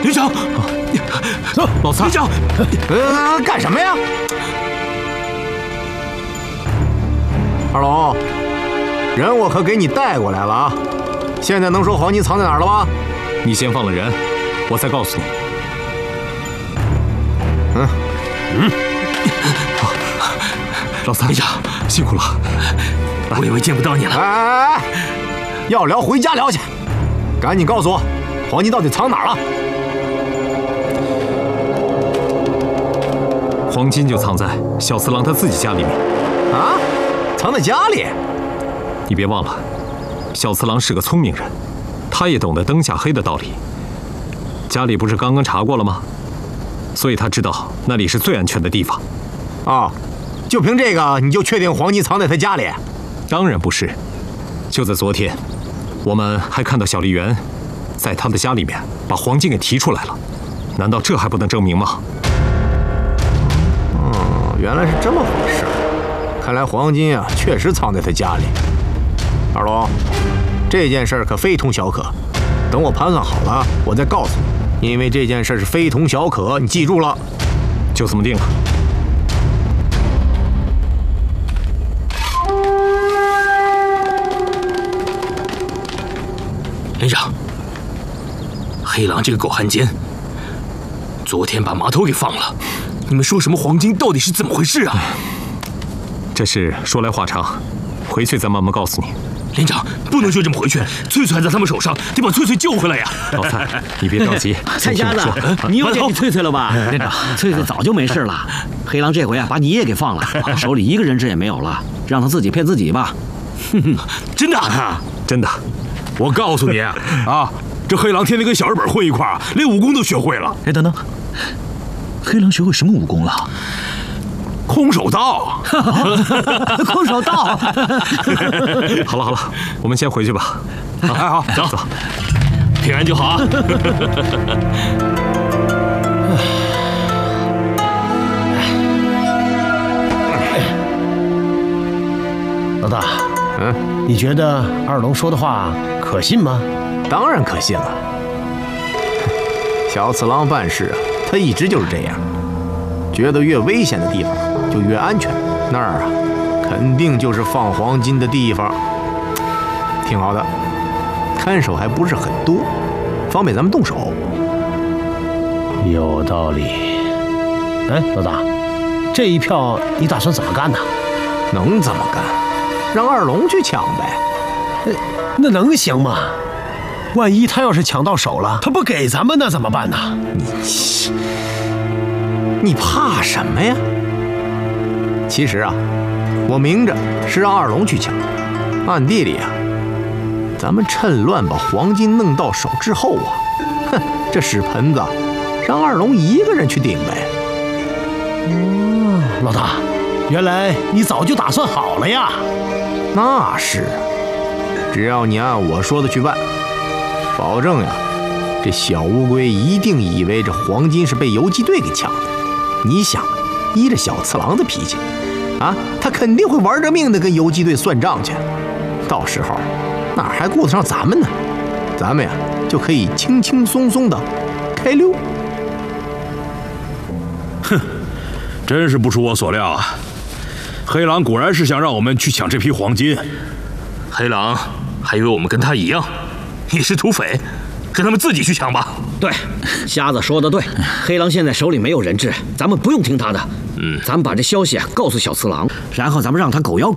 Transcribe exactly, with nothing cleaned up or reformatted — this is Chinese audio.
连长， 走，老三， 连长， 呃，干什么呀？二龙，人我可给你带过来了啊！现在能说黄金藏在哪儿了吗？ 你先放了人，我再告诉你。 嗯嗯， 好，老三， 连长辛苦了。 我以为见不到你了。 哎哎哎，要聊回家聊去，赶紧告诉我，黄金到底藏哪儿了？ 黄金就藏在小次郎他自己家里面。 啊？藏在家里？ 你别忘了，小次郎是个聪明人，他也懂得灯下黑的道理。家里不是刚刚查过了吗？所以他知道那里是最安全的地方。 啊，就凭这个你就确定黄金藏在他家里？ 当然不是，就在昨天，我们还看到小笠原在他的家里面把黄金给提出来了。难道这还不能证明吗？ 哦，原来是这么回事。看来黄金啊，确实藏在他家里。二龙，这件事可非同小可。等我盘算好了，我再告诉你。因为这件事是非同小可，你记住了。 就这么定了。 连长，黑狼这个狗汉奸，昨天把麻头给放了。你们说什么黄金到底是怎么回事啊？ 这事说来话长，回去再慢慢告诉你。 连长，不能就这么回去，翠翠还在他们手上，得把翠翠救回来呀！ 老蔡，你别着急， 蔡家子，你又惦记翠翠了吧？ 连长， 翠翠早就没事了。黑狼这回啊，把你也给放了，手里一个人质也没有了，让他自己骗自己吧。 真的？ 真的。 我告诉你啊，这黑狼天天跟小日本混一块儿，连武功都学会了。 哎，等等，黑狼学会什么武功了？ 空手道， 空手道。 好了好了，我们先回去吧。 哎好，走走， 平安就好啊。 老大， 嗯， 你觉得二龙说的话可信吗？ 当然可信了。小次郎办事啊，他一直就是这样，觉得越危险的地方就越安全，那儿啊，肯定就是放黄金的地方。挺好的，看守还不是很多，方便咱们动手。 有道理。哎，老大，这一票你打算怎么干呢？ 能怎么干？让二龙去抢呗。 那能行吗？万一他要是抢到手了，他不给咱们，那怎么办呢？ 你你怕什么呀？其实啊，我明着是让二龙去抢，暗地里啊，咱们趁乱把黄金弄到手之后啊，哼，这屎盆子让二龙一个人去顶呗。 哦，老大，原来你早就打算好了呀？ 那是，只要你按我说的去办，保证呀，这小乌龟一定以为这黄金是被游击队给抢的。你想，依着小次郎的脾气，啊，他肯定会玩着命的跟游击队算账去。到时候哪还顾得上咱们呢？咱们呀就可以轻轻松松的开溜。 哼，真是不出我所料啊！黑狼果然是想让我们去抢这批黄金。 黑狼还以为我们跟他一样，也是土匪，让他们自己去抢吧。 对，瞎子说的对，黑狼现在手里没有人质，咱们不用听他的。嗯，咱们把这消息啊告诉小次郎，然后咱们让他狗咬狗。